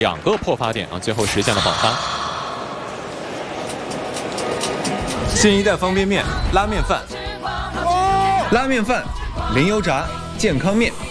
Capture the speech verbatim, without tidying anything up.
两个破发点啊，最后实现了保发。 新一代方便面拉面饭，拉面饭，零油炸健康面。